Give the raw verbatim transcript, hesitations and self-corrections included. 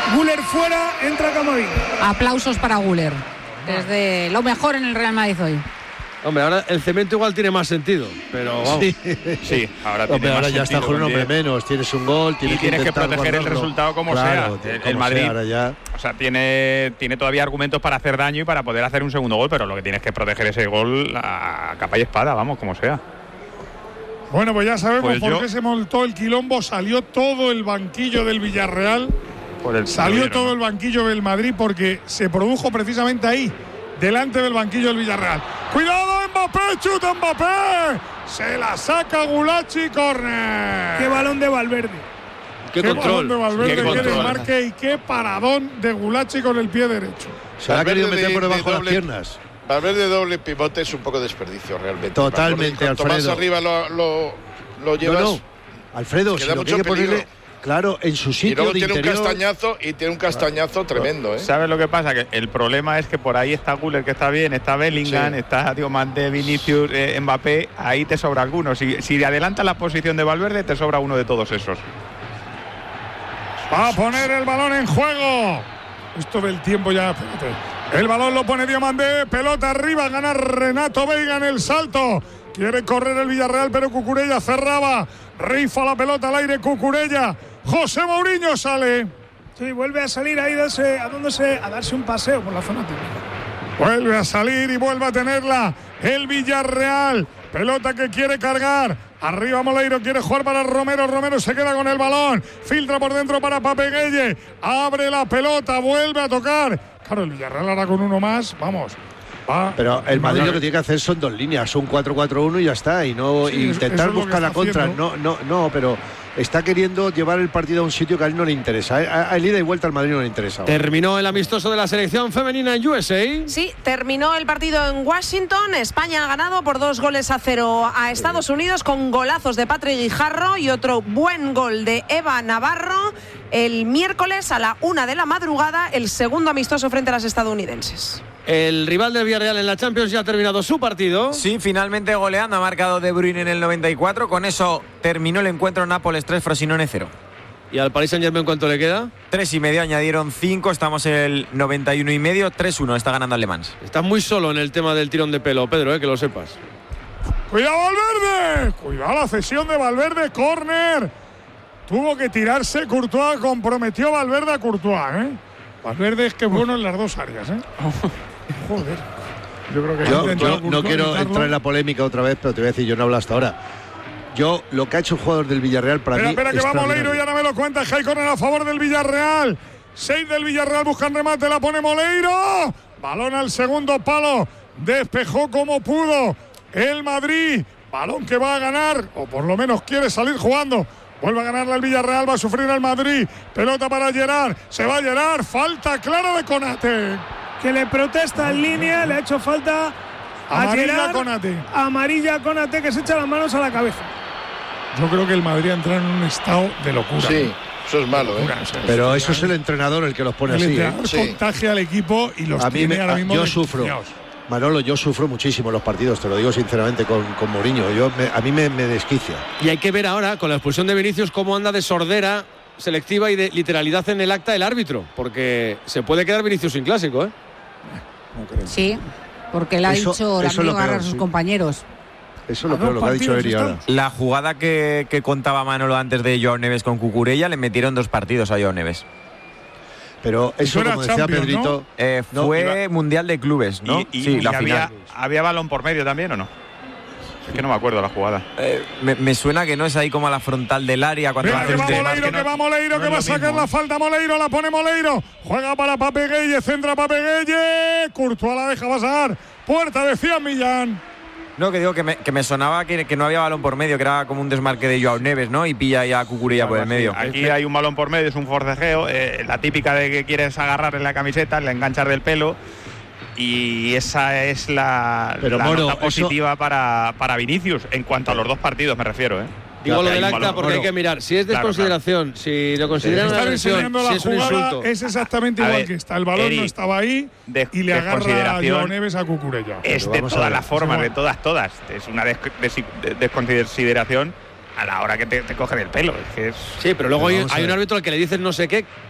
Güler fuera, entra Camavinga. Aplausos para Güler. Desde lo mejor en el Real Madrid hoy. Hombre, ahora el cemento igual tiene más sentido, pero vamos. Sí, sí ahora, Hombre, tiene ahora más ya está con un hombre diez. menos, tienes un gol, tienes y tienes que, que proteger guardarlo. el resultado como Claro, sea. El, como el Madrid sea, ahora ya. O sea, tiene, tiene todavía argumentos para hacer daño y para poder hacer un segundo gol, pero lo que tienes que proteger ese gol a capa y espada, vamos, como sea. Bueno, pues ya sabemos Pues por yo- qué se montó el quilombo. Salió todo el banquillo del Villarreal. Por el Salió Madrid, todo ¿no? el banquillo del Madrid porque se produjo precisamente ahí, delante del banquillo del Villarreal. ¡Cuidado, Mbappé! ¡Chuta Mbappé! Se la saca Gulachi, córner. Qué balón de Valverde. Qué, Qué control. balón de Valverde, Qué qué control. desmarque y qué paradón de Gulachi con el pie derecho. Se la ha Valverde querido meter de- por debajo de de las doble- piernas. Valverde doble pivote es un poco desperdicio realmente. Totalmente, Cuanto más Alfredo. arriba lo, lo, lo llevas. No, no. Alfredo, que si da lo que mucho hay que ponerle, peligro. claro, en su Y sitio luego de tiene interior. un castañazo y tiene un castañazo tremendo, ¿eh? ¿Sabes lo que pasa? Que el problema es que por ahí está Güler, que está bien, está Bellingham, Sí. está tío, Mante, Vinicius, eh, Mbappé, ahí te sobra alguno. Si, si adelantas la posición de Valverde, te sobra uno de todos esos. Va a poner el balón en juego. Esto del tiempo ya, espérate. El balón lo pone Diomandé, pelota arriba, gana Renato Veiga en el salto. Quiere correr el Villarreal, pero Cucurella cerraba. Rifa la pelota al aire Cucurella. José Mourinho sale. Sí, vuelve a salir ahí darse, a, dándose, a darse un paseo por la zona típica. Vuelve a salir y vuelve a tenerla el Villarreal. Pelota que quiere cargar. Arriba Moleiro quiere jugar para Romero. Romero se queda con el balón. Filtra por dentro para Pape Gueye. Abre la pelota, vuelve a tocar. Claro, el Villarreal ahora con uno más. Vamos. Va. Pero el Madrid lo que tiene que hacer son dos líneas, un cuatro cuatro uno y ya está. Y no Sí, y eso- intentar eso es lo que buscar la está contra. haciendo. No, no, no, pero está queriendo llevar el partido a un sitio que a él no le interesa. A, a, el ida y vuelta al Madrid no le interesa. ahora. Terminó el amistoso de la selección femenina en U S A. Sí, terminó el partido en Washington. España ha ganado por dos goles a cero a Estados Unidos con golazos de Patrick Guijarro y otro buen gol de Eva Navarro. El miércoles a la una de la madrugada, el segundo amistoso frente a las estadounidenses. El rival del Villarreal en la Champions ya ha terminado su partido. Sí, finalmente goleando, ha marcado De Bruyne en el noventa y cuatro. Con eso terminó el encuentro. Nápoles tres, Frosinone cero. ¿Y al Paris Saint-Germain cuánto le queda? Tres y medio, añadieron cinco. Estamos en el noventa y uno y medio. tres uno, está ganando Le Mans. Estás muy solo en el tema del tirón de pelo, Pedro, eh, que lo sepas. ¡Cuidado Valverde! ¡Cuidado la cesión de Valverde! ¡Córner! Tuvo que tirarse Courtois, comprometió Valverde a Courtois, ¿eh? Valverde es que bueno en las dos áreas, ¿eh? Joder. Yo creo que ha Yo, intentado yo no Courtois quiero evitarlo. entrar en la polémica otra vez, pero te voy a decir, yo no hablo hasta ahora. Yo, lo que ha hecho el jugador del Villarreal para Espera, mí. espera, que va Moleiro y extraordinario. ahora me lo cuenta. Hay corner a favor del Villarreal. Seis del Villarreal buscan remate, la pone Moleiro. Balón al segundo palo. Despejó como pudo el Madrid. Balón que va a ganar, o por lo menos quiere salir jugando. Vuelve a ganarle el Villarreal, va a sufrir el Madrid. Pelota para Gerard. Se va Gerard. Falta clara de Konate. Que le protesta en línea, le ha hecho falta a Amarilla Gerard, a Konate. amarilla a Konate, que se echa las manos a la cabeza. Yo creo que el Madrid entra en un estado de locura. Sí, eso es malo, ¿eh? Locura, o sea, Pero eso es el entrenador el que los pone el así. ¿eh? entrenador Sí. contagia al equipo y los A mí tiene me- ahora a- mismo yo sufro. desquiciados. Manolo, yo sufro muchísimo los partidos, te lo digo sinceramente con, con Mourinho. Yo, me- a mí me, me desquicia. Y hay que ver ahora, con la expulsión de Vinicius, cómo anda de sordera selectiva y de literalidad en el acta el árbitro. Porque se puede quedar Vinicius sin clásico, ¿eh? Sí, porque le ha Eso- dicho, le eso han es lo dicho agarrar peor, a sus sí. compañeros. Eso es lo A peor, dos lo que ha dicho partidos Eri ahora. estamos. La jugada que, que contaba Manolo antes de Joao Neves con Cucurella, le metieron dos partidos a Joao Neves. Pero eso, era como decía Champions, Pedrito, Eh, No, fue iba- Mundial de Clubes, ¿no? Y, y- sí, y la había, final. ¿había balón por medio también o no? Es que no me acuerdo la jugada. Eh, me, me suena que no es ahí como a la frontal del área cuando Venga, hace que va un tema. Moleiro, que que no- va Moleiro, no que es va a lo sacar mismo, la ¿eh? falta Moleiro, la pone Moleiro, juega para Pape Gueye, centra Pape Gueye, Courtois la deja pasar, puerta decía Millán. No, que digo que me, que me sonaba que, que no había balón por medio, que era como un desmarque de Joao Neves, ¿no? Y pilla ya a Cucurella por el medio. Aquí hay un balón por medio, es un forcejeo, eh, la típica de que quieres agarrarle la camiseta, le enganchar del pelo. Y esa es la, Pero, la Moro, nota eso- positiva para, para Vinicius, en cuanto a los dos partidos me refiero, ¿eh? Digo Que lo hay del un acta balón. porque hay que mirar si es Claro, desconsideración, si lo consideran una Están agresión, enseñando si la es un jugada, insulto. es exactamente A igual ver, que está, el balón Eri, no estaba ahí de- y le agarra a desconsideración Joao Neves a Cucurella. Es Pero de vamos a todas ver, las formas, eso de va. todas, todas. Es una des- des- des- desconsideración a la hora que te, te coge del pelo. Es que es... Sí, pero luego Pero hay, vamos a hay un ver. árbitro al que le dicen no sé qué